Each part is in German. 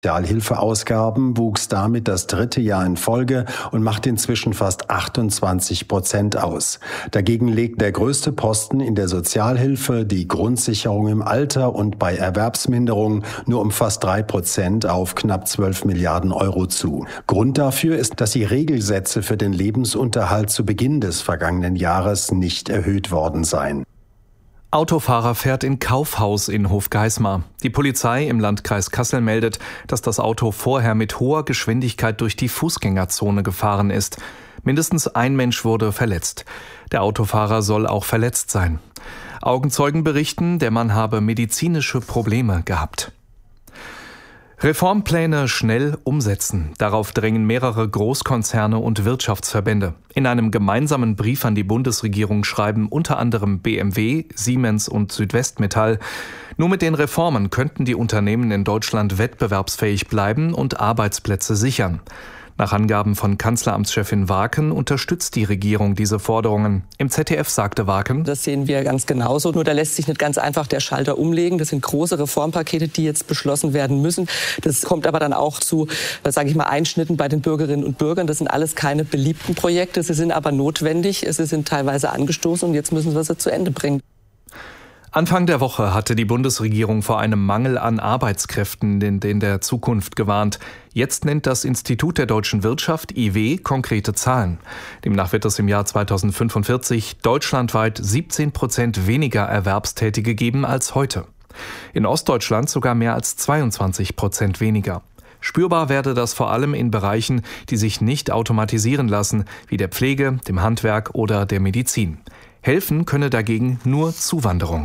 Sozialhilfeausgaben wuchs damit das 3. Jahr in Folge und macht inzwischen fast 28% aus. Dagegen legt der größte Posten in der Sozialhilfe, die Grundsicherung im Alter und bei Erwerbsminderung, nur um fast 3% auf knapp 12 Milliarden Euro zu. Grund dafür ist, dass die Regelsätze für den Lebensunterhalt zu Beginn des vergangenen Jahres nicht erhöht worden seien. Autofahrer fährt in Kaufhaus in Hofgeismar. Die Polizei im Landkreis Kassel meldet, dass das Auto vorher mit hoher Geschwindigkeit durch die Fußgängerzone gefahren ist. Mindestens ein Mensch wurde verletzt. Der Autofahrer soll auch verletzt sein. Augenzeugen berichten, der Mann habe medizinische Probleme gehabt. Reformpläne schnell umsetzen. Darauf drängen mehrere Großkonzerne und Wirtschaftsverbände. In einem gemeinsamen Brief an die Bundesregierung schreiben unter anderem BMW, Siemens und Südwestmetall: Nur mit den Reformen könnten die Unternehmen in Deutschland wettbewerbsfähig bleiben und Arbeitsplätze sichern. Nach Angaben von Kanzleramtschefin Waaken unterstützt die Regierung diese Forderungen. Im ZDF sagte Waaken: Das sehen wir ganz genauso. Nur da lässt sich nicht ganz einfach der Schalter umlegen. Das sind große Reformpakete, die jetzt beschlossen werden müssen. Das kommt aber dann auch zu, sage ich mal, Einschnitten bei den Bürgerinnen und Bürgern. Das sind alles keine beliebten Projekte. Sie sind aber notwendig. Sie sind teilweise angestoßen und jetzt müssen wir sie zu Ende bringen. Anfang der Woche hatte die Bundesregierung vor einem Mangel an Arbeitskräften in der Zukunft gewarnt. Jetzt nennt das Institut der deutschen Wirtschaft, IW, konkrete Zahlen. Demnach wird es im Jahr 2045 deutschlandweit 17% weniger Erwerbstätige geben als heute. In Ostdeutschland sogar mehr als 22% weniger. Spürbar werde das vor allem in Bereichen, die sich nicht automatisieren lassen, wie der Pflege, dem Handwerk oder der Medizin. Helfen könne dagegen nur Zuwanderung.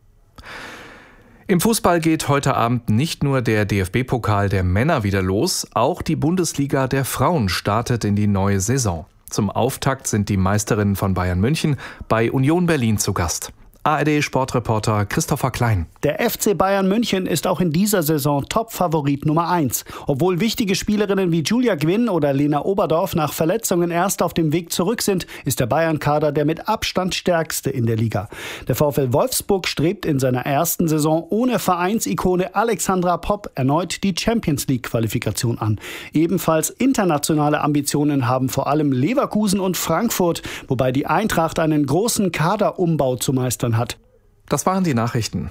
Im Fußball geht heute Abend nicht nur der DFB-Pokal der Männer wieder los, auch die Bundesliga der Frauen startet in die neue Saison. Zum Auftakt sind die Meisterinnen von Bayern München bei Union Berlin zu Gast. ARD-Sportreporter Christopher Klein. Der FC Bayern München ist auch in dieser Saison Top-Favorit Nummer 1. Obwohl wichtige Spielerinnen wie Julia Gwynn oder Lena Oberdorf nach Verletzungen erst auf dem Weg zurück sind, ist der Bayern-Kader der mit Abstand stärkste in der Liga. Der VfL Wolfsburg strebt in seiner ersten Saison ohne Vereinsikone Alexandra Popp erneut die Champions-League-Qualifikation an. Ebenfalls internationale Ambitionen haben vor allem Leverkusen und Frankfurt, wobei die Eintracht einen großen Kaderumbau zu meistern hat. Das waren die Nachrichten.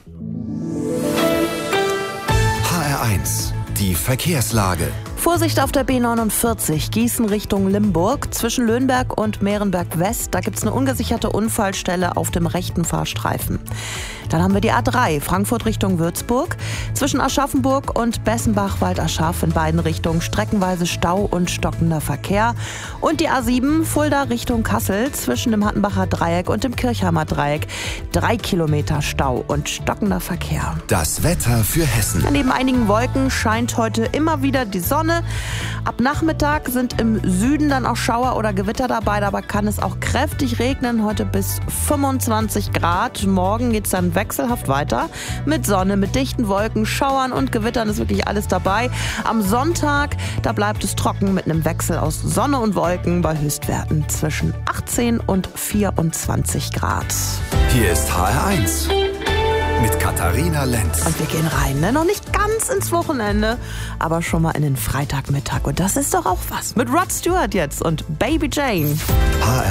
HR1, die Verkehrslage. Vorsicht auf der B49, Gießen Richtung Limburg. Zwischen Löhnberg und Mehrenberg West, da gibt es eine ungesicherte Unfallstelle auf dem rechten Fahrstreifen. Dann haben wir die A3, Frankfurt Richtung Würzburg. Zwischen Aschaffenburg und Bessenbach-Waldaschaf in beiden Richtungen streckenweise Stau und stockender Verkehr. Und die A7, Fulda Richtung Kassel, zwischen dem Hattenbacher Dreieck und dem Kirchheimer Dreieck. 3 Kilometer Stau und stockender Verkehr. Das Wetter für Hessen. Neben einigen Wolken scheint heute immer wieder die Sonne. Ab Nachmittag sind im Süden dann auch Schauer oder Gewitter dabei. Dabei kann es auch kräftig regnen. Heute bis 25 Grad. Morgen geht es dann wechselhaft weiter. Mit Sonne, mit dichten Wolken, Schauern und Gewittern ist wirklich alles dabei. Am Sonntag, da bleibt es trocken mit einem Wechsel aus Sonne und Wolken bei Höchstwerten zwischen 18 und 24 Grad. Hier ist HR1 mit Katharina Lenz. Und wir gehen rein, ne? Noch nicht ganz ins Wochenende, aber schon mal in den Freitagmittag. Und das ist doch auch was. Mit Rod Stewart jetzt und Baby Jane. HR